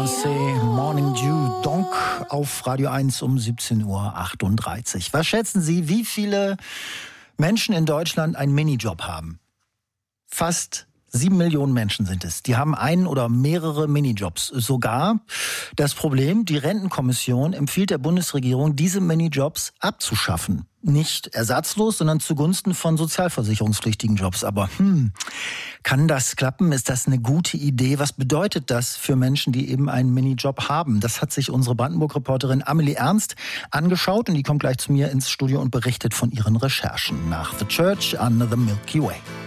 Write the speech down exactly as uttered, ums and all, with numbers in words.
Beyoncé, Morning Dew, Donk auf Radio eins um siebzehn Uhr achtunddreißig. Was schätzen Sie, wie viele Menschen in Deutschland einen Minijob haben? Fast sieben Millionen Menschen sind es. Die haben einen oder mehrere Minijobs. Sogar das Problem, die Rentenkommission empfiehlt der Bundesregierung, diese Minijobs abzuschaffen. Nicht ersatzlos, sondern zugunsten von sozialversicherungspflichtigen Jobs. Aber hm, kann das klappen? Ist das eine gute Idee? Was bedeutet das für Menschen, die eben einen Minijob haben? Das hat sich unsere Brandenburg-Reporterin Amelie Ernst angeschaut und die kommt gleich zu mir ins Studio und berichtet von ihren Recherchen nach The Church Under the Milky Way.